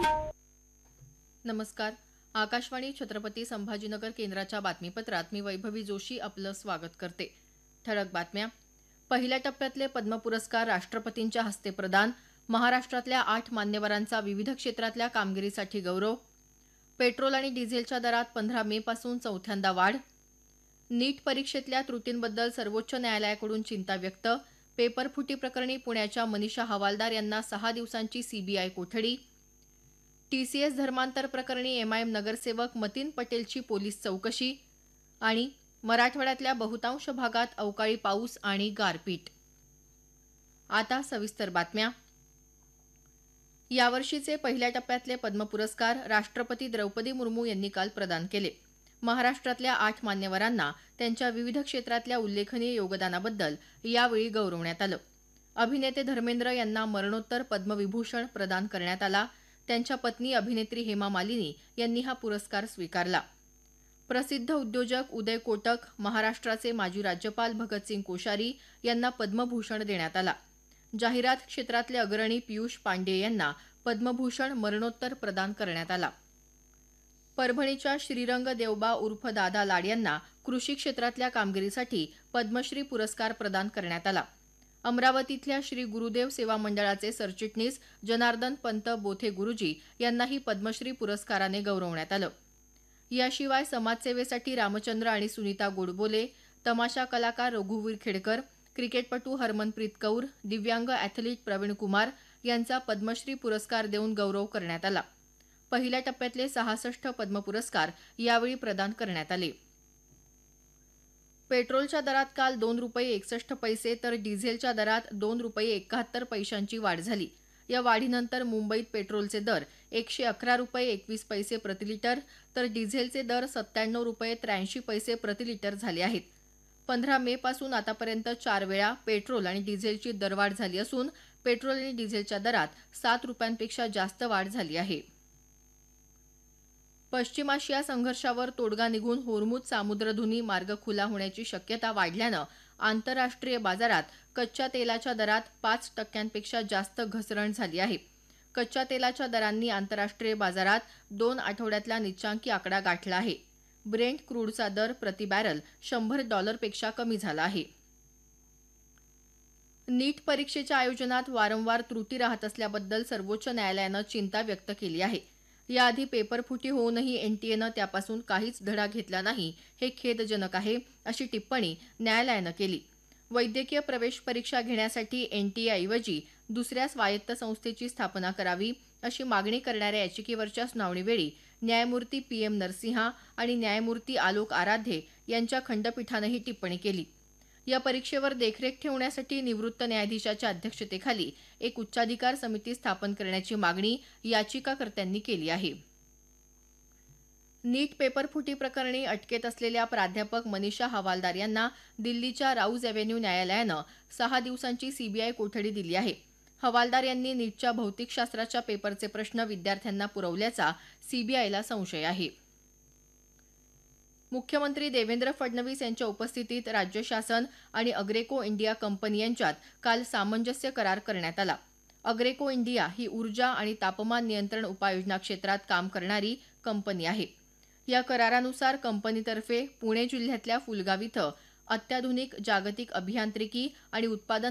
नमस्कार. आकाशवाणी छत्रपती संभाजीनगर केंद्राच्या बातमीपत्रात मी वैभवी जोशी आपलं स्वागत करते. ठळक बातम्या. पहिल्या टप्प्यातले पद्म पुरस्कार राष्ट्रपतींच्या हस्ते प्रदान. महाराष्ट्रातल्या 8 मान्यवरांचा विविध क्षेत्रातल्या कामगिरीसाठी गौरव. पेट्रोल आणि डिझेलच्या दरात 15 मे पासून चौथ्यांदा वाढ. नीट परीक्षेतल्या त्रुटींबद्दल सर्वोच्च न्यायालयाकडून चिंता व्यक्त. पेपरफुटी प्रकरणी पुण्याच्या मनीषा हवालदार यांना 6 दिवसांची सीबीआय कोठडी. टीसीएस धर्मांतर प्रकरणी एमआयएम नगरसेवक मतीन पटेलची पोलीस चौकशी आणि मराठवाड्यातल्या बहुतांश भागात अवकाळी पाऊस आणि गारपीट. आता सविस्तर बातम्या. यावर्षीचे पहिल्या टप्प्यातले पद्म पुरस्कार राष्ट्रपती द्रौपदी मुर्मू यांनी काल प्रदान केले. महाराष्ट्रातल्या 8 मान्यवरांना त्यांच्या विविध क्षेत्रातल्या उल्लेखनीय योगदानाबद्दल यावेळी गौरवण्यात आलं. अभिनेते धर्मेंद्र यांना मरणोत्तर पद्मविभूषण प्रदान करण्यात आला. त्यांच्या पत्नी अभिनेत्री हेमा मालिनी यांनी हा पुरस्कार स्वीकारला. प्रसिद्ध उद्योजक उदय कोटक, महाराष्ट्राचे माजी राज्यपाल भगतसिंग कोश्यारी यांना पद्मभूषण देण्यात आला. जाहिरात क्षेत्रातले अग्रणी पियुष पांडे यांना पद्मभूषण मरणोत्तर प्रदान करण्यात आला. परभणीच्या श्रीरंग देवबा उर्फ दादा लाड यांना कृषी क्षेत्रातल्या कामगिरीसाठी पद्मश्री पुरस्कार प्रदान करण्यात आला. अमरावतीतल्या श्री गुरुदेव सेवा मंडळाचे सरचिटणीस जनार्दन पंत बोथे गुरुजी यांनाही पद्मश्री पुरस्काराने गौरवण्यात आलं. याशिवाय समाजसेवेसाठी रामचंद्र आणि सुनीता गोडबोले, तमाशा कलाकार रघुवीर खेडकर, क्रिकेटपटू हरमनप्रीत कौर, दिव्यांग ॲथलीट प्रवीण कुमार यांचा पद्मश्री पुरस्कार देऊन गौरव करण्यात आला. पहिल्या टप्प्यातले 66 पद्म पुरस्कार यावेळी प्रदान करण्यात आले. पेट्रोलच्या दरात काल ₹2.61 तर डिझेलच्या दरात ₹2.71 वाढ झाली. या वाढीनंतर मुंबईत पेट्रोलचे दर ₹111.21 प्रतिलिटर तर डिझेलचे दर ₹97.83 प्रतिलिटर झाले आहेत. 15 मे पासून आतापर्यंत 4 वेळा पेट्रोल आणि डिझेलची दरवाढ झाली असून पेट्रोल आणि डिझेलच्या दरात ₹7 जास्त वाढ झाली आहे. पश्चिम आशिया संघर्षावर तोडगा निघून होर्मुझ सामुद्रधुनी मार्ग खुला होण्याची शक्यता वाढल्यानं आंतरराष्ट्रीय बाजारात कच्च्या तेलाच्या दरात 5% जास्त घसरण झाली आहे. कच्च्या तेलाच्या दरांनी आंतरराष्ट्रीय बाजारात 2 आठवड्यातला निच्चांकी आकडा गाठला आहे. ब्रेंट क्रूडचा दर प्रति बॅरल $100 कमी झाला आहे. नीट परीक्षेच्या आयोजनात वारंवार त्रुटी राहत असल्याबद्दल सर्वोच्च न्यायालयानं चिंता व्यक्त केली आहे. याआधी पेपरफुटी होऊनही एनटीएनं त्यापासून काहीच धडा घेतला नाही, हे खेदजनक आहे, अशी टिप्पणी न्यायालयानं केली. वैद्यकीय प्रवेश परीक्षा घेण्यासाठी एनटीएऐवजी दुसऱ्या स्वायत्त संस्थेची स्थापना करावी, अशी मागणी करणाऱ्या याचिकेवरच्या सुनावणीवेळी न्यायमूर्ती PM नरसिंहा आणि न्यायमूर्ती आलोक आराध्ये यांच्या खंडपीठानं ही टिप्पणी केली. या परीक्षेवर देखरेख ठेवण्यासाठी निवृत्त न्यायाधीशाच्या अध्यक्षतेखाली एक उच्चाधिकार समिती स्थापन करण्याची मागणी याचिकाकर्त्यांनी केली आहे. नीट पेपरफुटी प्रकरणी अटकेत असलेल्या प्राध्यापक मनीषा हवालदार यांना दिल्लीच्या राऊज एव्हेन्यू न्यायालयानं 6 दिवसांची सीबीआय कोठडी दिली आहे. हवालदार यांनी नीटच्या भौतिकशास्त्राच्या पेपरचे प्रश्न विद्यार्थ्यांना पुरवल्याचा सीबीआयला संशय आहे. मुख्यमंत्री देवेंद्र फडणवीस यांच्या उपस्थितीत राज्य शासन आणि अग्रेको इंडिया कंपनी यांच्यात काल सामंजस्य करार करण्यात आला. अग्रेको इंडिया ही ऊर्जा आणि तापमान नियंत्रण उपाययोजना क्षेत्रात काम करणारी कंपनी आहे. या करारानुसार कंपनीतर्फे पुणे जिल्ह्यातल्या फुलगाव इथं अत्याधुनिक जागतिक अभियांत्रिकी आणि उत्पादन